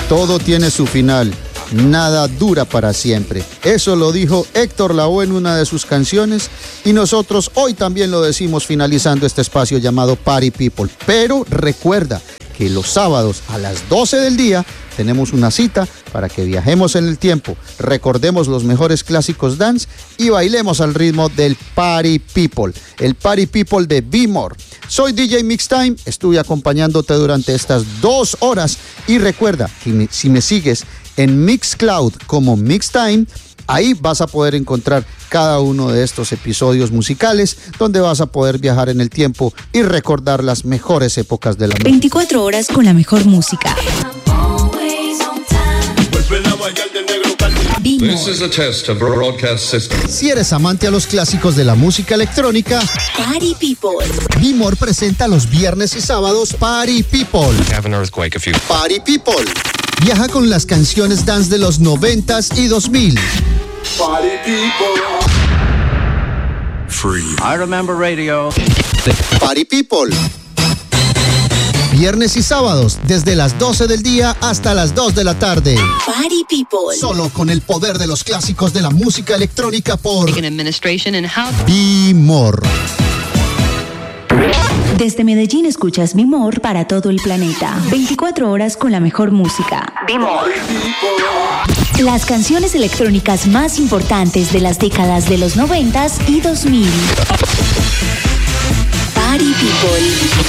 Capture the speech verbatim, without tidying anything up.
todo tiene su final. Nada dura para siempre. Eso lo dijo Héctor Lavoe en una de sus canciones y nosotros hoy también lo decimos finalizando este espacio llamado Party People. Pero recuerda que los sábados a las doce del día tenemos una cita para que viajemos en el tiempo, recordemos los mejores clásicos dance y bailemos al ritmo del Party People, el Party People de Be More. Soy D J Mixtime, estuve acompañándote durante estas dos horas y recuerda que me, si me sigues en Mixcloud como Mixtime, ahí vas a poder encontrar cada uno de estos episodios musicales donde vas a poder viajar en el tiempo y recordar las mejores épocas de la música. veinticuatro horas con la mejor música. This is a test of a broadcast system. Si eres amante a los clásicos de la música electrónica, Party People. Be More presenta los viernes y sábados Party People. Have an earthquake if you... Party People. Viaja con las canciones dance de los noventas y dos mil. Party People. Free. I remember radio. Party People. Viernes y sábados, desde las doce del día hasta las dos de la tarde. Party People. Solo con el poder de los clásicos de la música electrónica por Administration and Health. Be More. Desde Medellín escuchas Be More para todo el planeta. veinticuatro horas con la mejor música. Be More. Las canciones electrónicas más importantes de las décadas de los noventas y dos mil. Party People.